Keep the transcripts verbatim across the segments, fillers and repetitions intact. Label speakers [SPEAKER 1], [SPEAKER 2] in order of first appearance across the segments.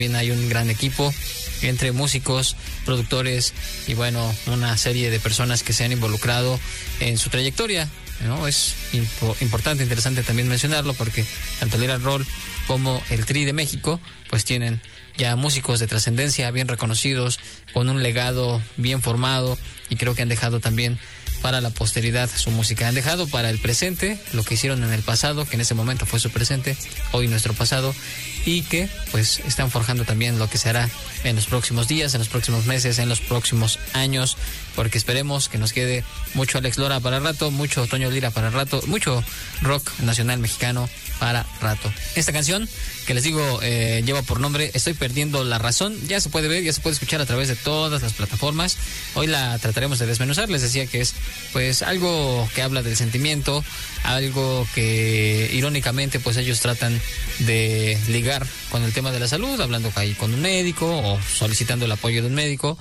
[SPEAKER 1] También hay un gran equipo entre músicos, productores y bueno, una serie de personas que se han involucrado en su trayectoria, ¿no? Es impo- importante, interesante también mencionarlo porque tanto el Liran Roll como el Tri de México pues tienen ya músicos de trascendencia bien reconocidos, con un legado bien formado y creo que han dejado también para la posteridad su música. Han dejado para el presente lo que hicieron en el pasado, que en ese momento fue su presente, hoy nuestro pasado, y que pues están forjando también lo que se hará en los próximos días, en los próximos meses, en los próximos años, porque esperemos que nos quede mucho Alex Lora para rato, mucho Toño Lira para rato, mucho rock nacional mexicano para rato. Esta canción que les digo eh, lleva por nombre Estoy perdiendo la razón, ya se puede ver, ya se puede escuchar a través de todas las plataformas. Hoy la trataremos de desmenuzar, les decía que es pues algo que habla del sentimiento, algo que irónicamente pues ellos tratan de ligar con el tema de la salud, hablando ahí con un médico o solicitando el apoyo de un médico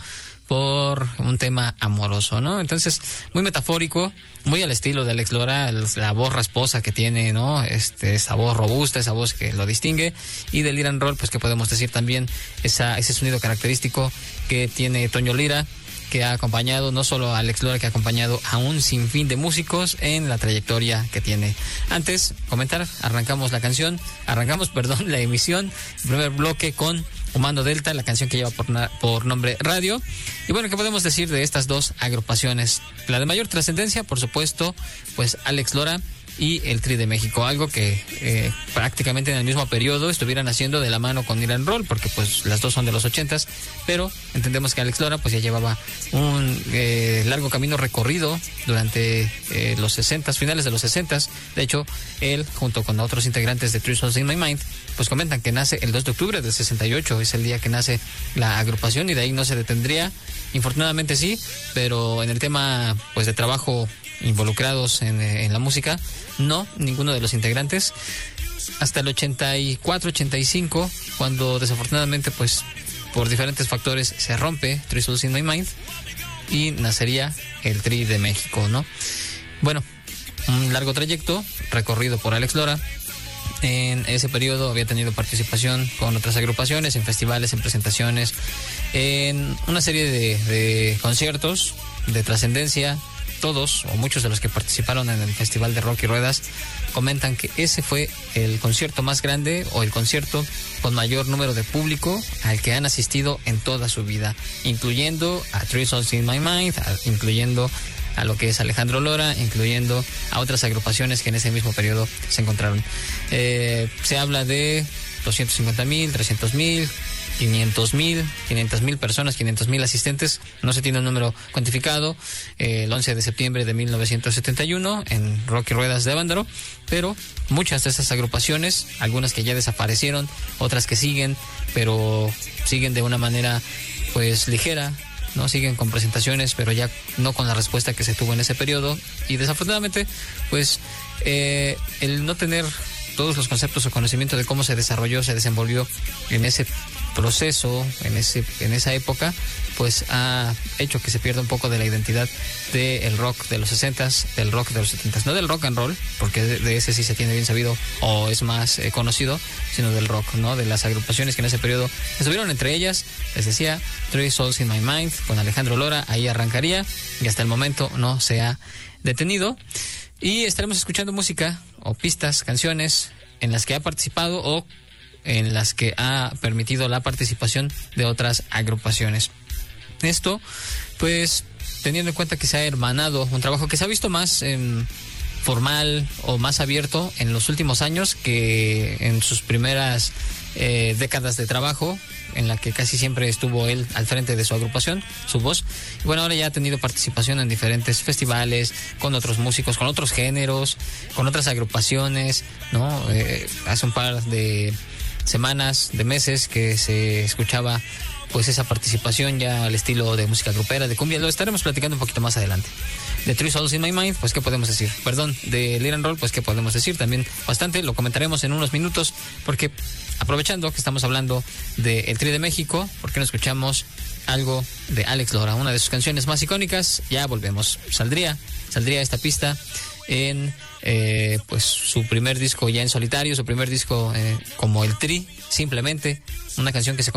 [SPEAKER 1] por un tema amoroso, ¿no? Entonces, muy metafórico, muy al estilo de Alex Lora, la voz rasposa que tiene, ¿no? Este, esa voz robusta, esa voz que lo distingue, y del Liran Roll, pues que podemos decir también esa, ese sonido característico que tiene Toño Lira, que ha acompañado no solo a Alex Lora, que ha acompañado a un sinfín de músicos en la trayectoria que tiene. Antes, comentar, arrancamos la canción, arrancamos, perdón, la emisión, el primer bloque con Humano Delta, la canción que lleva por, na- por nombre Radio. Y bueno, ¿qué podemos decir de estas dos agrupaciones? La de mayor trascendencia, por supuesto, pues Alex Lora y el Tri de México, algo que eh, prácticamente en el mismo periodo estuvieran haciendo de la mano con Liran Roll, porque pues las dos son de los ochentas, pero entendemos que Alex Lora pues ya llevaba un eh, largo camino recorrido durante eh, los sesentas, finales de los sesentas. De hecho, él junto con otros integrantes de Three Souls in My Mind pues comentan que nace el dos de octubre del sesenta y ocho, es el día que nace la agrupación y de ahí no se detendría. Infortunadamente sí, pero en el tema pues de trabajo involucrados en, en la música, no, ninguno de los integrantes, hasta el ochenta y cuatro, ochenta y cinco, cuando desafortunadamente pues por diferentes factores se rompe Three Souls in My Mind y nacería el Tri de México, ¿no? Bueno, un largo trayecto recorrido por Alex Lora. En ese periodo había tenido participación con otras agrupaciones, en festivales, en presentaciones, en una serie de, de conciertos de trascendencia. Todos o muchos de los que participaron en el Festival de Rock y Ruedas comentan que ese fue el concierto más grande o el concierto con mayor número de público al que han asistido en toda su vida, incluyendo a Three Souls in My Mind, a, incluyendo a lo que es Alejandro Lora, incluyendo a otras agrupaciones que en ese mismo periodo se encontraron. Eh, se habla de doscientos cincuenta mil, trescientos mil, quinientos mil, quinientas mil personas, quinientos mil asistentes, no se tiene un número cuantificado, eh, el once de septiembre de mil novecientos setenta y uno en Rock y Ruedas de Avándaro, pero muchas de esas agrupaciones, algunas que ya desaparecieron, otras que siguen, pero siguen de una manera pues ligera, no siguen con presentaciones, pero ya no con la respuesta que se tuvo en ese periodo, y desafortunadamente pues eh, el no tener todos los conceptos o conocimiento de cómo se desarrolló, se desenvolvió en ese proceso, en ese en esa época, pues ha hecho que se pierda un poco de la identidad del rock de los sesentas, del rock de los setentas, no del rock and roll, porque de, de ese sí se tiene bien sabido o es más eh, conocido, sino del rock, ¿no? De las agrupaciones que en ese periodo estuvieron, entre ellas, les decía, Three Souls in My Mind, con Alejandro Lora, ahí arrancaría, y hasta el momento no se ha detenido. Y estaremos escuchando música o pistas, canciones en las que ha participado o en las que ha permitido la participación de otras agrupaciones. Esto, pues, teniendo en cuenta que se ha hermanado un trabajo que se ha visto más eh, formal o más abierto en los últimos años que en sus primeras eh, décadas de trabajo, en la que casi siempre estuvo él al frente de su agrupación, su voz. Y bueno, ahora ya ha tenido participación en diferentes festivales, con otros músicos, con otros géneros, con otras agrupaciones, ¿no? Eh, hace un par de semanas, de meses, que se escuchaba pues esa participación ya al estilo de música grupera, de cumbia. Lo estaremos platicando un poquito más adelante. De Three Souls in My Mind, pues qué podemos decir. Perdón, de Liran Roll, pues qué podemos decir también bastante. Lo comentaremos en unos minutos, porque aprovechando que estamos hablando de El Tri de México, ¿por qué no escuchamos algo de Alex Lora? Una de sus canciones más icónicas. Ya volvemos. Saldría, saldría esta pista en eh, pues su primer disco ya en solitario, su primer disco eh, como El Tri, simplemente una canción que se